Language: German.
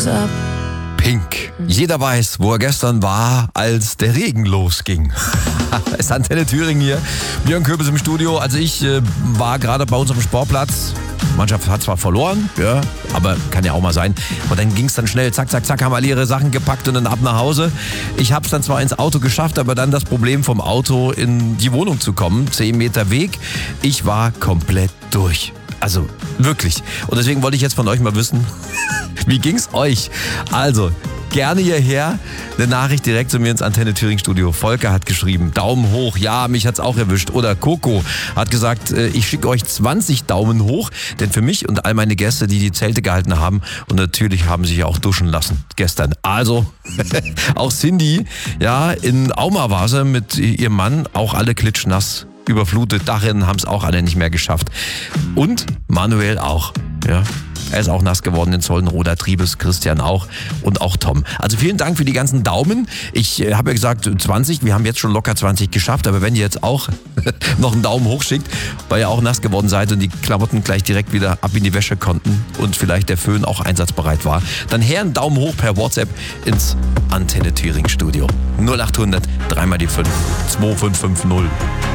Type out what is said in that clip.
Pink. Jeder weiß, wo er gestern war, als der Regen losging. Es ist Antenne Thüringen hier. Björn Köbis im Studio. Also ich war gerade bei uns am Sportplatz. Die Mannschaft hat zwar verloren, ja, aber kann ja auch mal sein. Und dann ging es dann schnell, zack, zack, zack, haben alle ihre Sachen gepackt und dann ab nach Hause. Ich habe es dann zwar ins Auto geschafft, aber dann das Problem vom Auto in die Wohnung zu kommen. 10 Meter Weg. Ich war komplett durch. Also wirklich. Und deswegen wollte ich jetzt von euch mal wissen, wie ging's euch? Also, gerne hierher, eine Nachricht direkt zu mir ins Antenne Thüringen Studio. Volker hat geschrieben, Daumen hoch, ja, mich hat's auch erwischt. Oder Coco hat gesagt, ich schicke euch 20 Daumen hoch, denn für mich und all meine Gäste, die Zelte gehalten haben und natürlich haben sich auch duschen lassen gestern. Also, auch Cindy, ja, in Auma war sie mit ihrem Mann, auch alle klitschnass. Überflutet, darin haben es auch alle nicht mehr geschafft. Und Manuel auch, ja. Er ist auch nass geworden in Zollenroda, Triebes, Christian auch und auch Tom. Also vielen Dank für die ganzen Daumen. Ich habe ja gesagt 20, wir haben jetzt schon locker 20 geschafft, aber wenn ihr jetzt auch noch einen Daumen hoch schickt, weil ihr auch nass geworden seid und die Klamotten gleich direkt wieder ab in die Wäsche konnten und vielleicht der Föhn auch einsatzbereit war, dann her einen Daumen hoch per WhatsApp ins Antenne Thüringen Studio. 0800 3 mal die 5 2550.